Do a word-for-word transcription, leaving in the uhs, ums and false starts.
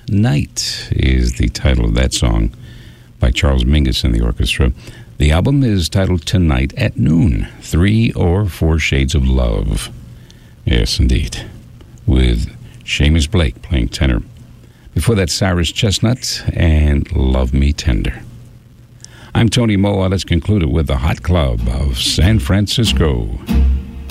Night is the title of that song by Charles Mingus and the orchestra. The album is titled Tonight at Noon, Three or Four Shades of Love. Yes, indeed. With Seamus Blake playing tenor. Before that, Cyrus Chestnut and Love Me Tender. I'm Tony Moa. Let's conclude it with the Hot Club of San Francisco.